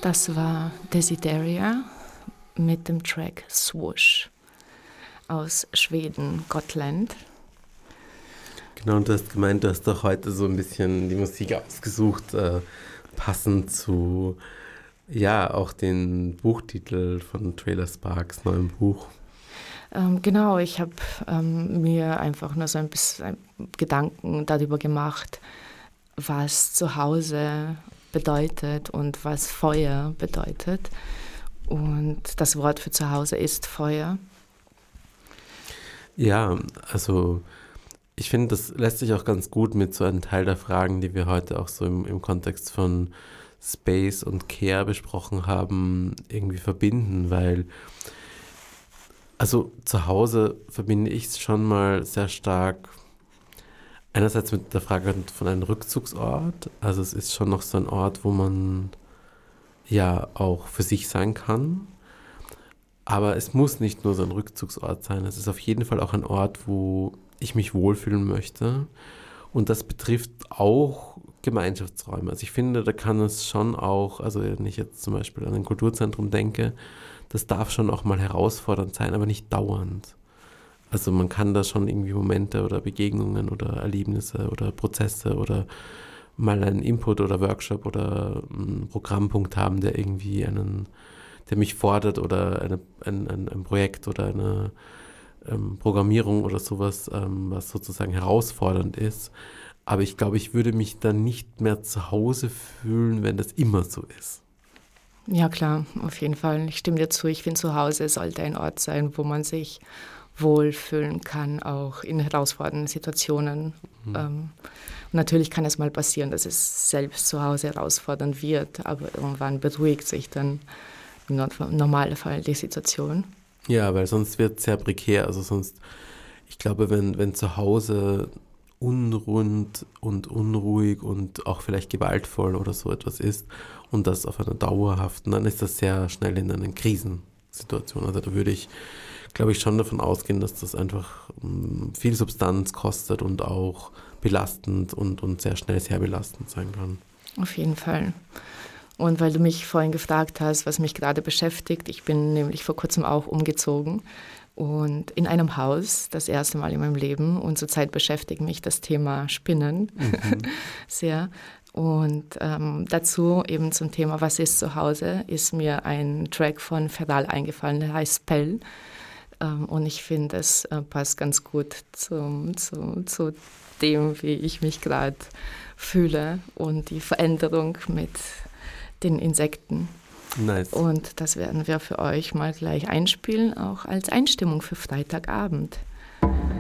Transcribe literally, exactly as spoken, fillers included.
Das war Desideria mit dem Track Swoosh aus Schweden, Gotland. Genau, und du hast gemeint, du hast doch heute so ein bisschen die Musik ausgesucht, äh, passend zu, ja, auch den Buchtitel von Trailer Sparks neuem Buch. Ähm, genau, ich habe ähm, mir einfach nur so ein bisschen Gedanken darüber gemacht, was Zuhause bedeutet und was Feuer bedeutet. Und das Wort für Zuhause ist Feuer. Ja, also ich finde, das lässt sich auch ganz gut mit so einem Teil der Fragen, die wir heute auch so im, im Kontext von Space und Care besprochen haben, irgendwie verbinden, weil also zu Hause verbinde ich es schon mal sehr stark einerseits mit der Frage von einem Rückzugsort. Also es ist schon noch so ein Ort, wo man ja auch für sich sein kann. Aber es muss nicht nur so ein Rückzugsort sein. Es ist auf jeden Fall auch ein Ort, wo ich mich wohlfühlen möchte. Und das betrifft auch Gemeinschaftsräume. Also ich finde, da kann es schon auch, also wenn ich jetzt zum Beispiel an ein Kulturzentrum denke, das darf schon auch mal herausfordernd sein, aber nicht dauernd. Also man kann da schon irgendwie Momente oder Begegnungen oder Erlebnisse oder Prozesse oder mal einen Input oder Workshop oder einen Programmpunkt haben, der irgendwie einen, der mich fordert oder eine, ein, ein, ein Projekt oder eine ähm, Programmierung oder sowas, ähm, was sozusagen herausfordernd ist. Aber ich glaube, ich würde mich dann nicht mehr zu Hause fühlen, wenn das immer so ist. Ja klar, auf jeden Fall. Ich stimme dir zu. Ich finde, zu Hause sollte ein Ort sein, wo man sich wohlfühlen kann, auch in herausfordernden Situationen. Mhm. Ähm, natürlich kann es mal passieren, dass es selbst zu Hause herausfordernd wird, aber irgendwann beruhigt sich dann im Normalfall die Situation. Ja, weil sonst wird es sehr prekär. Also sonst, ich glaube, wenn, wenn zu Hause unrund und unruhig und auch vielleicht gewaltvoll oder so etwas ist und das auf einer dauerhaften, dann ist das sehr schnell in einer Krisensituation. Also da würde ich, glaube ich, schon davon ausgehen, dass das einfach um, viel Substanz kostet und auch belastend und, und sehr schnell sehr belastend sein kann. Auf jeden Fall. Und weil du mich vorhin gefragt hast, was mich gerade beschäftigt, ich bin nämlich vor kurzem auch umgezogen und in einem Haus, das erste Mal in meinem Leben. Und zurzeit beschäftigt mich das Thema Spinnen mhm. sehr. Und ähm, dazu eben zum Thema, was ist zu Hause, ist mir ein Track von Feral eingefallen, der heißt Spell. Ähm, und ich finde, es äh, passt ganz gut zum, zu, zu dem, wie ich mich gerade fühle und die Veränderung mit den Insekten. Nice. Und das werden wir für euch mal gleich einspielen, auch als Einstimmung für Freitagabend.